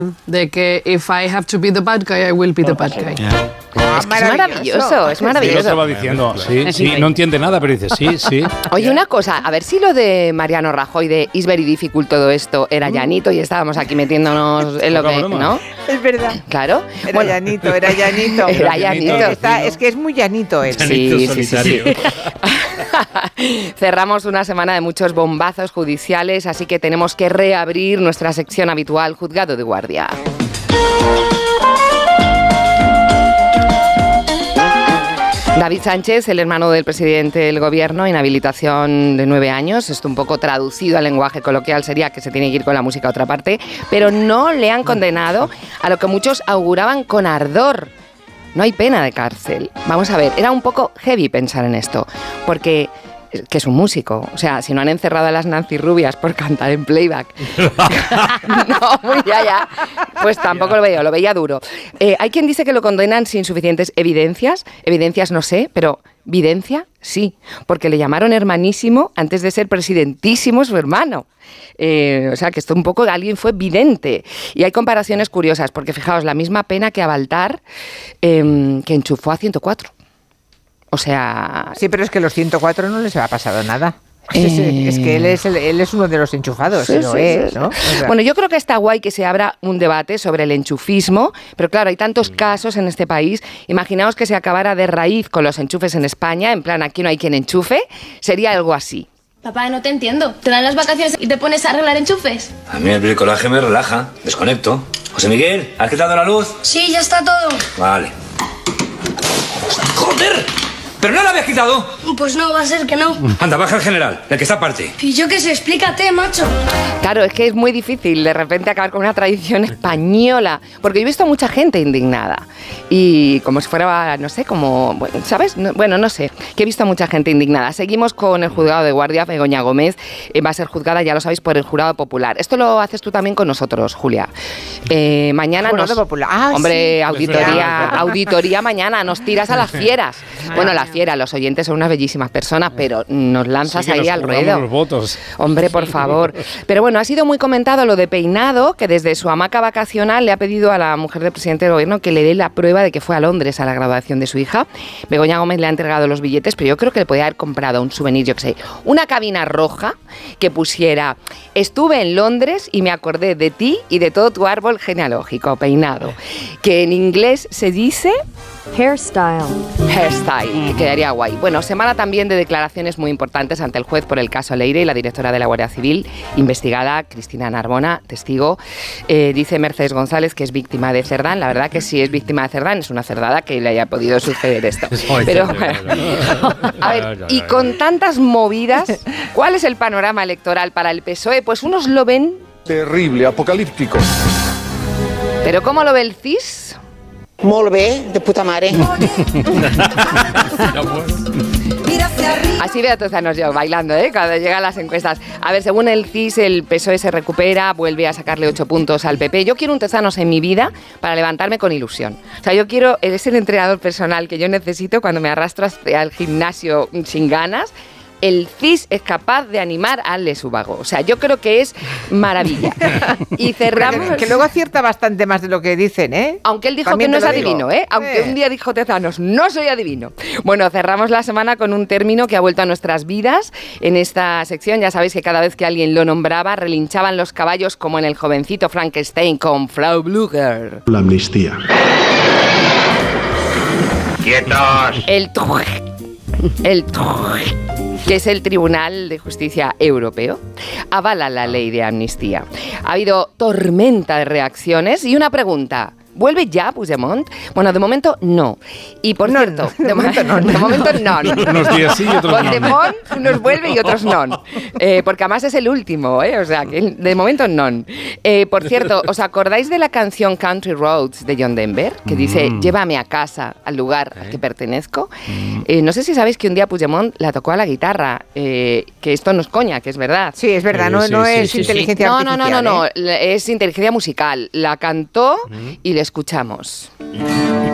de que if I have to be the bad guy, I will be the bad guy. Yeah. Es maravilloso, es maravilloso. Se va diciendo, sí, no entiende nada, pero dice sí. Oye, una cosa, a ver si lo de Mariano Rajoy de It's very difficult todo esto era llanito y estábamos aquí metiéndonos en lo que, ¿no? Es verdad. Claro. Era llanito. Era llanito. Es que es muy llanito él. Sí. Cerramos una semana de muchos bombazos judiciales, así que tenemos que reabrir nuestra sección habitual, Juzgado de Guardia. David Sánchez, el hermano del presidente del gobierno, inhabilitación de 9 años. Esto un poco traducido al lenguaje coloquial sería que se tiene que ir con la música a otra parte, pero no le han condenado a lo que muchos auguraban con ardor. No hay pena de cárcel. Vamos a ver, era un poco heavy pensar en esto, porque que es un músico. O sea, si no han encerrado a las Nancy Rubias por cantar en playback. Pues tampoco lo veía duro. Hay quien dice que lo condenan sin suficientes evidencias. Evidencias no sé, pero ¿videncia? Sí, porque le llamaron hermanísimo antes de ser presidentísimo su hermano. O sea, que esto un poco alguien fue vidente. Y hay comparaciones curiosas, porque fijaos, la misma pena que a Baltar, que enchufó a 104. O sea... Sí, pero es que a los 104 no les ha pasado nada. Es que él es uno de los enchufados, sí, ¿no? O sea, bueno, yo creo que está guay que se abra un debate sobre el enchufismo, pero claro, hay tantos casos en este país. Imaginaos que se acabara de raíz con los enchufes en España, en plan, aquí no hay quien enchufe, sería algo así. Papá, no te entiendo. ¿Te dan las vacaciones y te pones a arreglar enchufes? A mí el bricolaje me relaja. Desconecto. José Miguel, ¿has quitado la luz? Sí, ya está todo. Vale. ¡Joder! ¿Pero no la habías quitado? Pues no, va a ser que no. Anda, baja el general, el que está aparte. Y yo qué sé, explícate, macho. Claro, es que es muy difícil de repente acabar con una tradición española, porque yo he visto a mucha gente indignada y como si fuera, no sé, como, ¿sabes? No sé, que he visto a mucha gente indignada. Seguimos con el juzgado de guardia. Begoña Gómez va a ser juzgada, ya lo sabéis, por el jurado popular. Esto lo haces tú también con nosotros, Julia. Mañana jurado popular. Hombre, sí. auditoría mañana, nos tiras a las fieras. Bueno, las fieras, los oyentes son unas bellísimas personas, pero nos lanzas ahí al ruedo. Los votos. Hombre, por favor. Pero bueno, ha sido muy comentado lo de Peinado, que desde su hamaca vacacional le ha pedido a la mujer del presidente del gobierno que le dé la prueba de que fue a Londres a la graduación de su hija. Begoña Gómez le ha entregado los billetes, pero yo creo que le podía haber comprado un souvenir, yo qué sé, una cabina roja que pusiera: estuve en Londres y me acordé de ti y de todo tu árbol genealógico, Peinado. Que en inglés se dice... Hairstyle, quedaría guay. Bueno, semana también de declaraciones muy importantes ante el juez por el caso Leire y la directora de la Guardia Civil, investigada, Cristina Narbona, testigo. Dice Mercedes González que es víctima de Cerdán. La verdad que si es víctima de Cerdán es una cerdada que le haya podido suceder esto. Pero, a ver, y con tantas movidas, ¿cuál es el panorama electoral para el PSOE? Pues unos lo ven... terrible, apocalíptico. ¿Pero cómo lo ve el CIS? Molt bé, de puta mare. Así veo a Tezanos yo bailando, cuando llegan las encuestas. A ver, según el CIS, el PSOE se recupera, vuelve a sacarle 8 puntos al PP. Yo quiero un Tezanos en mi vida para levantarme con ilusión. O sea, yo quiero, él es el entrenador personal que yo necesito cuando me arrastro al gimnasio sin ganas. El CIS es capaz de animar a Alex Ubago. O sea, yo creo que es maravilla. Y cerramos... Que luego acierta bastante más de lo que dicen, ¿eh? Aunque él dijo También que no es te lo digo. adivino, ¿eh? Aunque un día dijo Tezanos, no soy adivino. Bueno, cerramos la semana con un término que ha vuelto a nuestras vidas. En esta sección ya sabéis que cada vez que alguien lo nombraba, relinchaban los caballos como en el jovencito Frankenstein con Frau Blücher. La amnistía. ¡Quietos! El que es el Tribunal de Justicia Europeo, avala la ley de amnistía. Ha habido tormenta de reacciones y una pregunta: ¿vuelve ya Puigdemont? Bueno, de momento no. Y por cierto, de momento no. Unos días sí y otros no. Puigdemont nos vuelve y otros no. Porque además es el último, o sea, que de momento no. Por cierto, ¿os acordáis de la canción Country Roads de John Denver? Que dice, llévame a casa, al lugar al que pertenezco. No sé si sabéis que un día Puigdemont la tocó a la guitarra, que esto no es coña, que es verdad. Sí, es verdad, no es inteligencia artificial. No, es inteligencia musical. La cantó y le escuchamos.